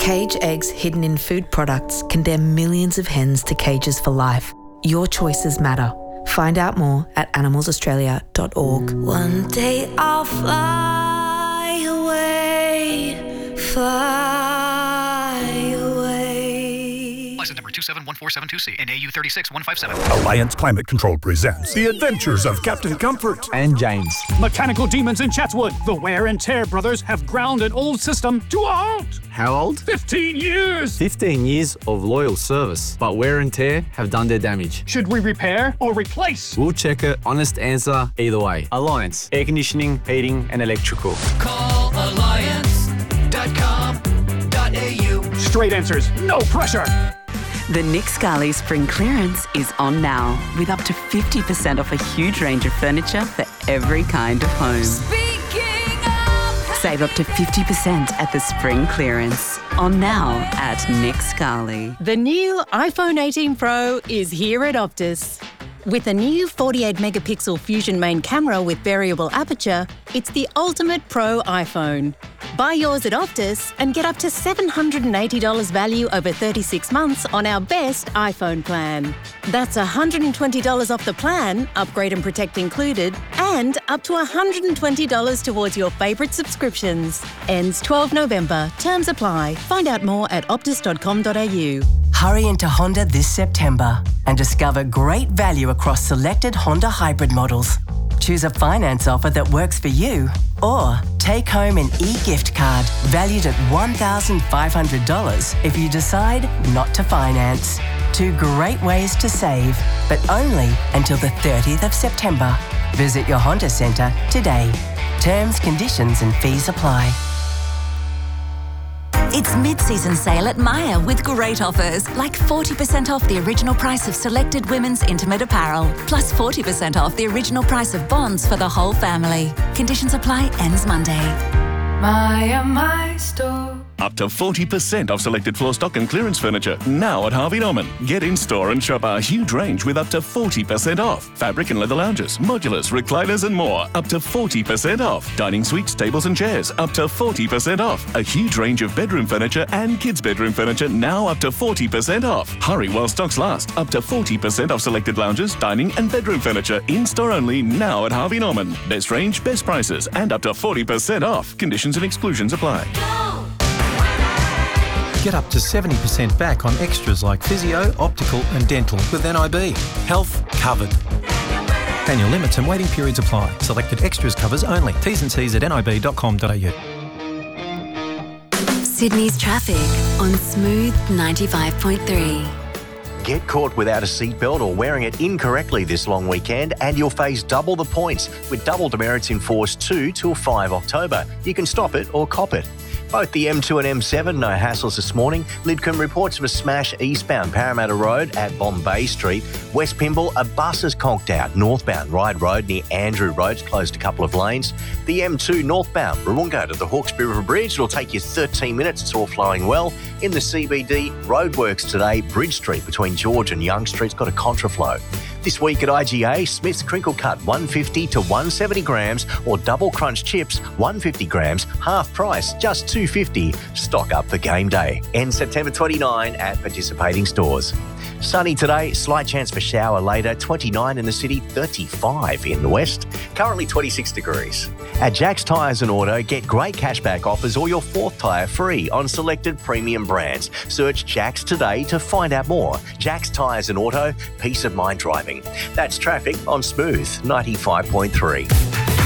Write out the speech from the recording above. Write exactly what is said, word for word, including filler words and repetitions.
Cage eggs hidden in food products condemn millions of hens to cages for life. Your choices matter. Find out more at animals australia dot org. One day I'll fly away, fly away. License number two seven one four seven two C and A U three six one five seven. Alliance Climate Control presents The Adventures of Captain Comfort and James. Mechanical demons in Chatswood. The Wear and Tear brothers have ground an old system to a halt. How old? Fifteen years. Fifteen years of loyal service, but Wear and Tear have done their damage. Should we repair or replace? We'll check it. Honest answer either way. Alliance. Air conditioning, heating and electrical. Call alliance dot com dot a u. Straight answers. No pressure. The Nick Scali Spring Clearance is on now, with up to fifty percent off a huge range of furniture for every kind of home. Speaking of... Save up to fifty percent at the Spring Clearance. On now at Nick Scali. The new iPhone eighteen Pro is here at Optus. With a new forty-eight megapixel Fusion main camera with variable aperture, it's the ultimate pro iPhone. Buy yours at Optus and get up to seven hundred eighty dollars value over thirty-six months on our best iPhone plan. That's one hundred twenty dollars off the plan, upgrade and protect included, and up to one hundred twenty dollars towards your favourite subscriptions. Ends twelfth November. Terms apply. Find out more at optus dot com dot a u. Hurry into Honda this September and discover great value across selected Honda hybrid models. Choose a finance offer that works for you, or take home an e-gift card valued at one thousand five hundred dollars if you decide not to finance. Two great ways to save, but only until the thirtieth of September. Visit your Honda Centre today. Terms, conditions and fees apply. It's mid-season sale at Myer with great offers, like forty percent off the original price of selected women's intimate apparel, plus forty percent off the original price of bonds for the whole family. Conditions apply, ends Monday. Myer, my store. Up to forty percent off selected floor stock and clearance furniture now at Harvey Norman. Get in store and shop our huge range with up to forty percent off. Fabric and leather lounges, modulars, recliners and more. Up to forty percent off. Dining suites, tables and chairs. Up to forty percent off. A huge range of bedroom furniture and kids' bedroom furniture now up to forty percent off. Hurry while stocks last. Up to forty percent off selected lounges, dining and bedroom furniture. In store only now at Harvey Norman. Best range, best prices and up to forty percent off. Conditions and exclusions apply. Get up to seventy percent back on extras like physio, optical and dental with N I B. Health covered. Annual limits and waiting periods apply. Selected extras covers only. T's and C's at nib dot com dot a u. Sydney's traffic on Smooth ninety-five point three. Get caught without a seatbelt or wearing it incorrectly this long weekend and you'll face double the points with double demerits in force two till five October. You can stop it or cop it. Both the M two and M seven, no hassles this morning. Lidcombe reports of a smash eastbound Parramatta Road at Bombay Street. West Pymble, a bus is conked out. Northbound Ryde Road near Andrew Road's closed a couple of lanes. The M two northbound Warringah to the Hawkesbury River Bridge. It'll take you thirteen minutes. It's all flowing well. In the C B D, roadworks today. Bridge Street between George and Young Street's got a contraflow. This week at I G A, Smith's Crinkle Cut one fifty to one seventy grams or Double Crunch Chips one fifty grams, half price, just two fifty. Stock up for game day. Ends September twenty-ninth at participating stores. Sunny today, slight chance for shower later, twenty-nine in the city, thirty-five in the west, currently twenty-six degrees. At Jack's Tyres and Auto, get great cashback offers or your fourth tyre free on selected premium brands. Search Jack's today to find out more. Jack's Tyres and Auto, peace of mind driving. That's traffic on Smooth ninety-five point three.